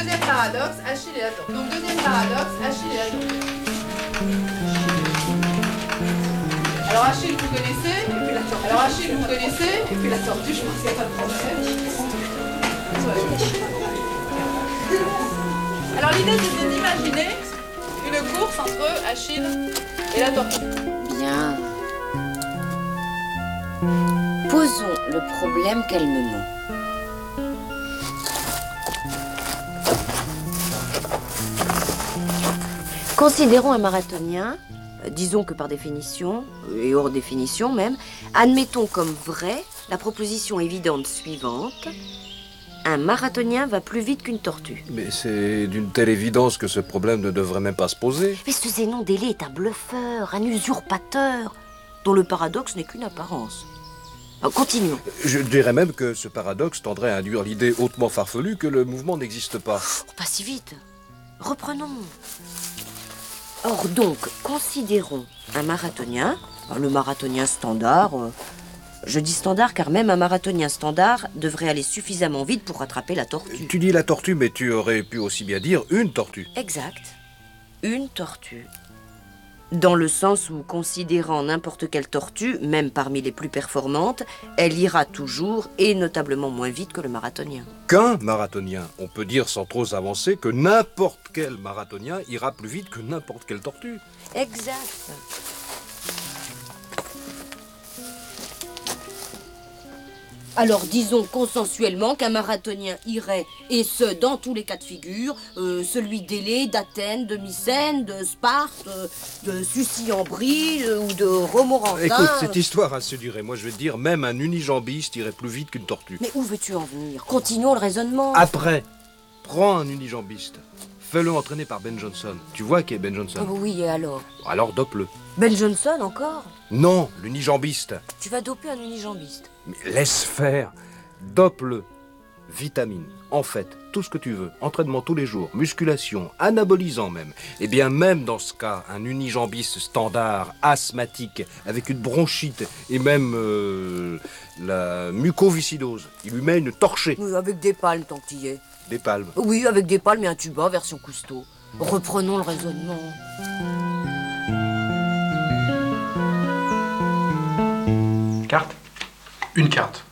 deuxième paradoxe, Achille et la tortue. Donc deuxième paradoxe, Achille et la tortue. Alors Achille, vous connaissez, et puis la tortue. Alors Achille, vous connaissez, et puis la tortue, je pense qu'il n'y a pas de problème. Alors l'idée, c'est d'imaginer une course entre Achille et la tortue. Bien. Posons le problème calmement. Considérons un marathonien, disons que par définition, et hors définition même, admettons comme vraie la proposition évidente suivante. Un marathonien va plus vite qu'une tortue. Mais c'est d'une telle évidence que ce problème ne devrait même pas se poser. Mais ce Zénon d'Élée est un bluffeur, un usurpateur, dont le paradoxe n'est qu'une apparence. Continuons. Je dirais même que ce paradoxe tendrait à induire l'idée hautement farfelue que le mouvement n'existe pas. Oh, pas si vite. Reprenons. Or donc, considérons un marathonien, le marathonien standard. Je dis standard car même un marathonien standard devrait aller suffisamment vite pour rattraper la tortue. Tu dis la tortue, mais tu aurais pu aussi bien dire une tortue. Exact. Une tortue. Dans le sens où, considérant n'importe quelle tortue, même parmi les plus performantes, elle ira toujours et notablement moins vite que le marathonien. Qu'un marathonien, on peut dire sans trop s'avancer que n'importe quel marathonien ira plus vite que n'importe quelle tortue. Exact. Alors disons consensuellement qu'un marathonien irait, et ce dans tous les cas de figure, celui d'Élée, d'Athènes, de Mycène, de Sparte, de Sucy-en-Brie ou de Romorantin. Écoute, cette histoire a se durer. Moi je vais te dire, même un unijambiste irait plus vite qu'une tortue. Mais où veux-tu en venir? Continuons le raisonnement. Après, prends un unijambiste. Fais-le entraîner par Ben Johnson. Tu vois qui est Ben Johnson? Oh oui, et alors? Alors dope-le. Ben Johnson encore? Non, l'unijambiste. Tu vas doper un unijambiste. Mais laisse faire. Dope-le. Vitamine, en fait, tout ce que tu veux. Entraînement tous les jours, musculation, anabolisant même. Et bien même dans ce cas, un unijambiste standard, asthmatique, avec une bronchite et même la mucoviscidose, il lui met une torchée. Oui, avec des palmes tant qu'il y est. Des palmes. Oui, avec des palmes et un tuba version Cousteau. Reprenons le raisonnement. Carte? Une carte.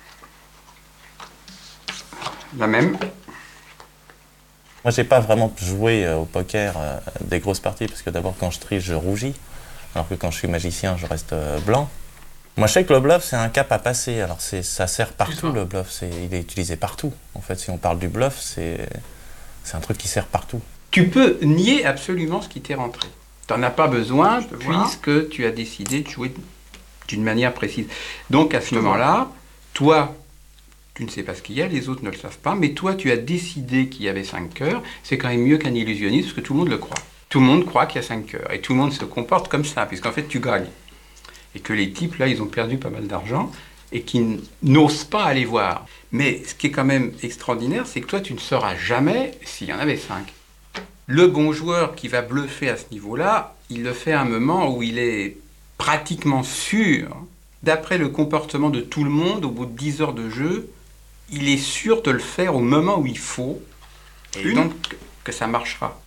La même. Moi, j'ai pas vraiment joué au poker des grosses parties, parce que d'abord, quand je triche, je rougis, alors que quand je suis magicien, je reste blanc. Moi, je sais que le bluff, c'est un cap à passer. Alors, ça sert partout, le bluff. Il est utilisé partout. En fait, si on parle du bluff, c'est un truc qui sert partout. Tu peux nier absolument ce qui t'est rentré. T'en as pas besoin, puisque tu as décidé de jouer d'une manière précise. Donc, à ce moment-là, toi, tu ne sais pas ce qu'il y a, les autres ne le savent pas, mais toi, tu as décidé qu'il y avait 5 cœurs. C'est quand même mieux qu'un illusionniste, parce que tout le monde le croit. Tout le monde croit qu'il y a 5 cœurs. Et tout le monde se comporte comme ça, puisqu'en fait, tu gagnes. Et que les types, là, ils ont perdu pas mal d'argent et qui n'osent pas aller voir. Mais ce qui est quand même extraordinaire, c'est que toi, tu ne sauras jamais s'il y en avait 5. Le bon joueur qui va bluffer à ce niveau-là, il le fait à un moment où il est pratiquement sûr, d'après le comportement de tout le monde, au bout de 10 heures de jeu, il est sûr de le faire au moment où il faut, et donc que ça marchera.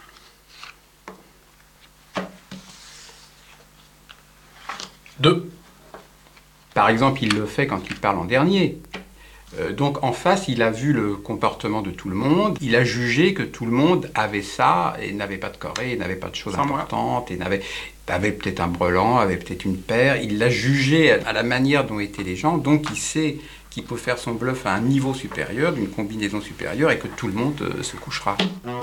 Deux. Par exemple, il le fait quand il parle en dernier. Donc en face, il a vu le comportement de tout le monde, il a jugé que tout le monde avait ça, et n'avait pas de corée, et n'avait pas de choses importantes, et avait peut-être un brelan, avait peut-être une paire. Il l'a jugé à la manière dont étaient les gens, donc il sait qu'il peut faire son bluff à un niveau supérieur, d'une combinaison supérieure, et que tout le monde se couchera.